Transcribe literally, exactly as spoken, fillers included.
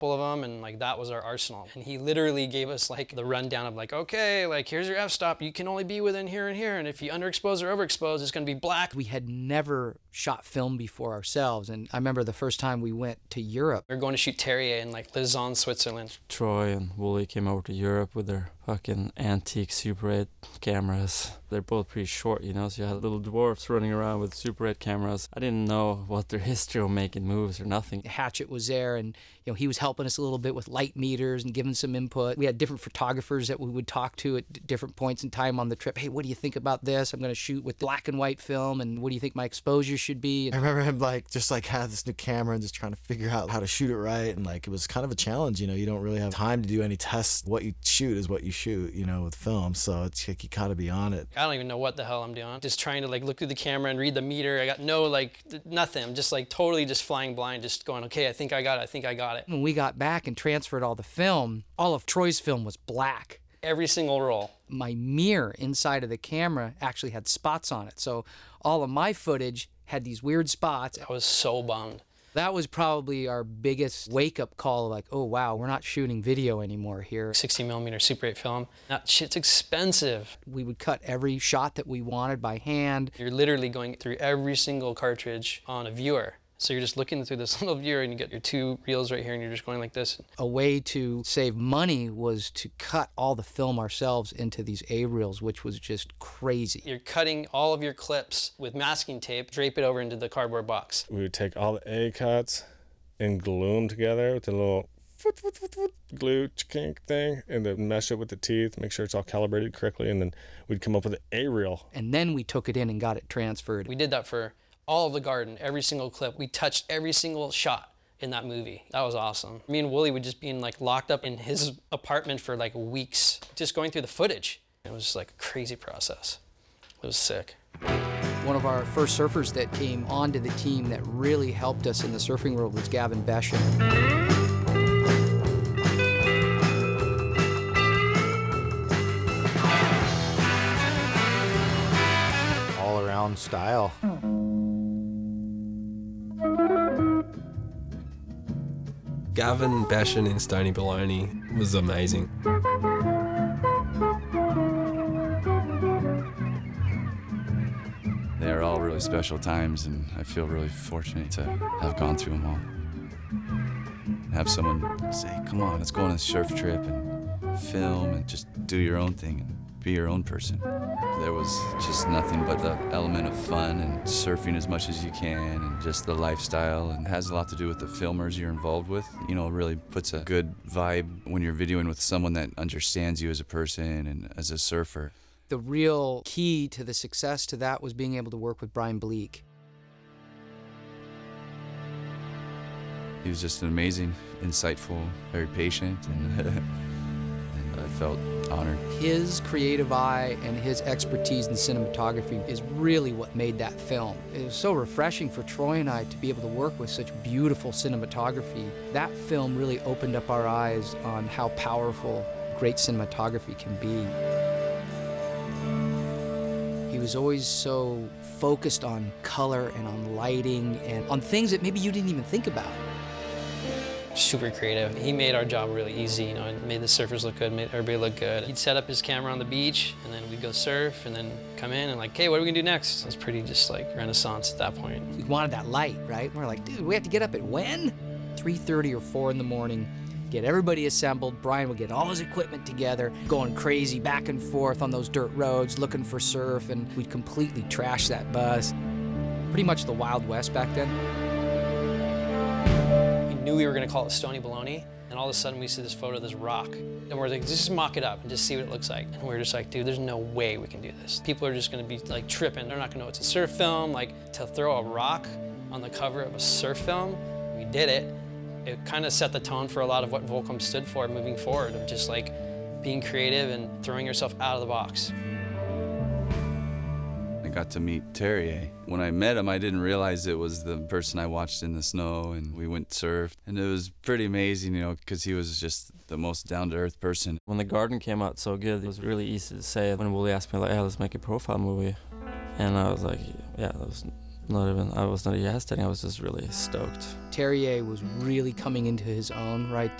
couple of them, and like that was our arsenal. And he literally gave us like the rundown of like, okay, like here's your f-stop, you can only be within here and here, and if you underexpose or overexpose, it's gonna be black. We had never shot film before ourselves, and I remember the first time we went to Europe. We were going to shoot Terrier in like Lausanne, Switzerland. Troy and Wooly came over to Europe with their fucking antique Super eight cameras. They're both pretty short, you know, so you had little dwarfs running around with Super eight cameras. I didn't know what their history of making movies or nothing. Hatchet was there, and you know he was helping us a little bit with light meters and giving some input. We had different photographers that we would talk to at d- different points in time on the trip. Hey, what do you think about this? I'm going to shoot with black and white film, and what do you think my exposure should be? I remember him like just like had this new camera and just trying to figure out how to shoot it right, and like it was kind of a challenge. You know, you don't really have time to do any tests. What you shoot is what you shoot, you know, with film. So it's like you gotta be on it. I don't even know what the hell I'm doing. Just trying to like look through the camera and read the meter. I got no like th- nothing. I'm just like totally just flying blind, just going, okay, I think I got it. I think I got it. When we got back and transferred all the film, all of Troy's film was black. Every single roll. My mirror inside of the camera actually had spots on it. So all of my footage had these weird spots. I was so bummed. That was probably our biggest wake-up call, like, oh, wow, we're not shooting video anymore here. sixty millimeter Super eight film. That shit's expensive. We would cut every shot that we wanted by hand. You're literally going through every single cartridge on a viewer. So you're just looking through this little viewer and you get your two reels right here and you're just going like this. A way to save money was to cut all the film ourselves into these A-reels, which was just crazy. You're cutting all of your clips with masking tape, drape it over into the cardboard box. We would take all the A cuts and glue them together with a little foot, foot, foot, foot, glue kink thing, and then mesh it with the teeth, make sure it's all calibrated correctly, and then we'd come up with an A-reel. And then we took it in and got it transferred. We did that for all of the garden, every single clip. We touched every single shot in that movie. That was awesome. Me and Wooly would just be in, like locked up in his apartment for like weeks, just going through the footage. It was like a crazy process. It was sick. One of our first surfers that came onto the team that really helped us in the surfing world was Gavin Beshan. All around style. Gavin Beshan in Stony Baloney was amazing. They're all really special times, and I feel really fortunate to have gone through them all. Have someone say, come on, let's go on a surf trip and film and just do your own thing and be your own person. There was just nothing but the element of fun and surfing as much as you can and just the lifestyle, and it has a lot to do with the filmers you're involved with. You know, it really puts a good vibe when you're videoing with someone that understands you as a person and as a surfer. The real key to the success to that was being able to work with Brian Bleak. He was just an amazing, insightful, very patient, and, and I felt honored. His creative eye and his expertise in cinematography is really what made that film. It was so refreshing for Troy and I to be able to work with such beautiful cinematography. That film really opened up our eyes on how powerful great cinematography can be. He was always so focused on color and on lighting and on things that maybe you didn't even think about. Super creative. He made our job really easy, you know, and made the surfers look good, made everybody look good. He'd set up his camera on the beach, and then we'd go surf, and then come in and like, hey, what are we gonna do next? It was pretty just like Renaissance at that point. We wanted that light, right? We're like, dude, we have to get up at when? three thirty or four in the morning, get everybody assembled. Brian would get all his equipment together, going crazy back and forth on those dirt roads, looking for surf, and we'd completely trash that bus. Pretty much the Wild West back then. Knew we were gonna call it Stony Baloney, and all of a sudden we see this photo of this rock, and we're like, just mock it up and just see what it looks like. And we're just like, dude, there's no way we can do this. People are just gonna be like tripping. They're not gonna know it's a surf film. Like, to throw a rock on the cover of a surf film, we did it. It kind of set the tone for a lot of what Volcom stood for moving forward, of just like being creative and throwing yourself out of the box. I got to meet Terrier. When I met him, I didn't realize it was the person I watched in the snow, and we went surfed. And it was pretty amazing, you know, because he was just the most down-to-earth person. When The Garden came out so good, it was really easy to say. When Wooly asked me, like, hey, let's make a profile movie. And I was like, yeah, that was not even, I was not hesitating, I was just really stoked. Terrier was really coming into his own right